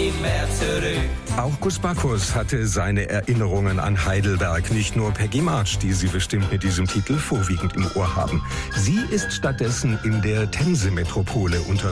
nie mehr zurück. Auch Gus Bacchus hatte seine Erinnerungen an Heidelberg, nicht nur Peggy March, die Sie bestimmt mit diesem Titel vorwiegend im Ohr haben. Sie ist stattdessen in der Themse-Metropole unterwegs.